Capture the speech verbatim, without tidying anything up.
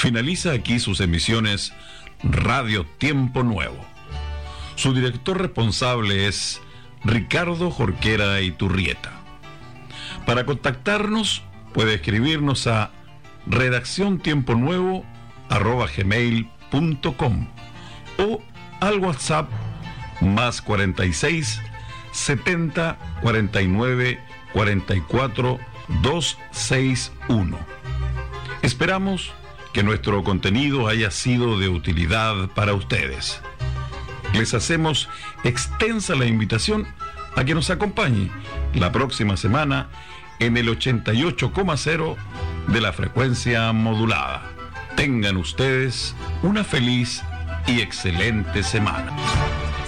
Finaliza aquí sus emisiones Radio Tiempo Nuevo. Su director responsable es Ricardo Jorquera Iturrieta. Para contactarnos, puede escribirnos a redacción tiempo nuevo arroba gmail punto com o al WhatsApp más cuarenta y seis, setenta, cuarenta y nueve, cuarenta y cuatro, doscientos sesenta y uno. Esperamos que nuestro contenido haya sido de utilidad para ustedes. Les hacemos extensa la invitación a que nos acompañe la próxima semana en el ochenta y ocho coma cero de la frecuencia modulada. Tengan ustedes una feliz y excelente semana.